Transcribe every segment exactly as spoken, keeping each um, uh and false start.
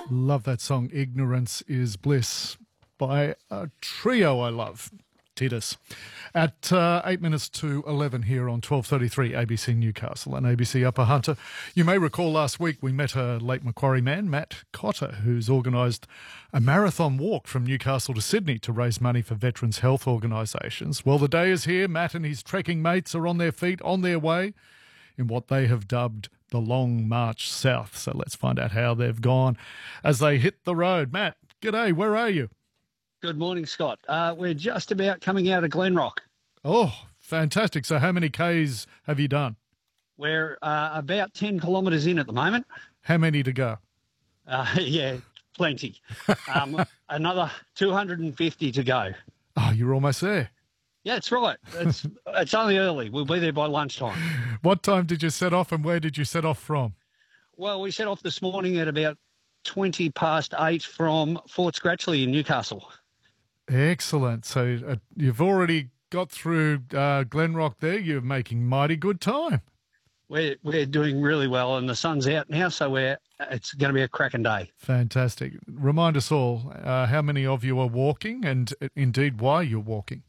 Love that song, Ignorance is Bliss, by a trio I love, Titus. At uh, eight minutes to eleven here on twelve thirty-three A B C Newcastle and A B C Upper Hunter. You may recall last week we met a Lake Macquarie man, Matt Cotter, who's organised a marathon walk from Newcastle to Sydney to raise money for veterans' health organisations. Well, the day is here. Matt and his trekking mates are on their feet, on their way in what they have dubbed the Long March South. So let's find out how they've gone as they hit the road. Matt, g'day, where are you? Good morning, Scott. Uh, we're just about coming out of Glenrock. Oh, fantastic. So how many Ks have you done? We're uh, about ten kilometres in at the moment. How many to go? Uh, yeah, plenty. Um, another two hundred fifty to go. Oh, you're almost there. Yeah, that's right. It's, it's only early. We'll be there by lunchtime. What time did you set off and where did you set off from? Well, we set off this morning at about twenty past eight from Fort Scratchley in Newcastle. Excellent. So uh, you've already got through uh, Glenrock there. You're making mighty good time. We're, we're doing really well and the sun's out now, so we're it's going to be a cracking day. Fantastic. Remind us all, uh, how many of you are walking and uh, indeed why you're walking?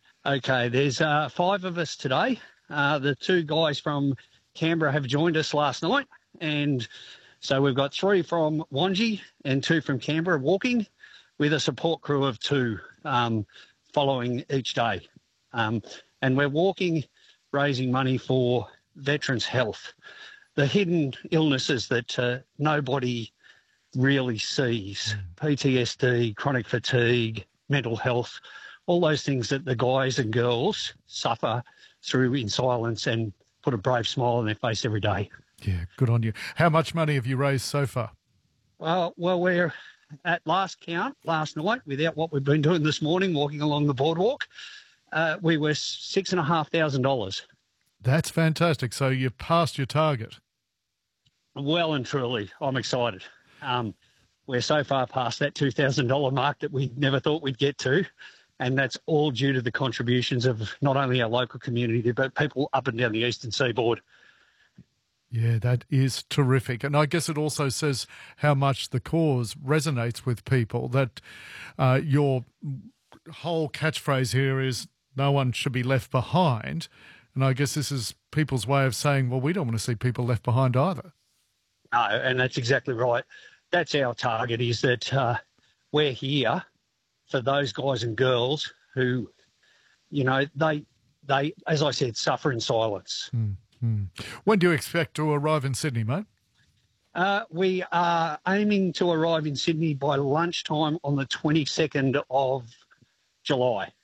Okay, there's uh, five of us today. Uh, the two guys from Canberra have joined us last night, and so we've got three from Wangi and two from Canberra walking with a support crew of two um, following each day. Um, and we're walking, raising money for veterans' health, the hidden illnesses that uh, nobody really sees, P T S D, chronic fatigue, mental health, all those things that the guys and girls suffer through in silence and put a brave smile on their face every day. Yeah, good on you. How much money have you raised so far? Well, well, we're at last count, last night, without what we've been doing this morning, walking along the boardwalk, uh, we were six and a half thousand dollars. That's fantastic. So you passed your target. Well and truly, I'm excited. Um, we're so far past that two thousand dollars mark that we never thought we'd get to. And that's all due to the contributions of not only our local community, but people up and down the eastern seaboard. Yeah, that is terrific. And I guess it also says how much the cause resonates with people, that uh, your whole catchphrase here is no one should be left behind. And I guess this is people's way of saying, well, we don't want to see people left behind either. No, and that's exactly right. That's our target, is that uh, we're here for those guys and girls who, you know, they, they, as I said, suffer in silence. Mm-hmm. When do you expect to arrive in Sydney, mate? Uh, we are aiming to arrive in Sydney by lunchtime on the twenty-second of July.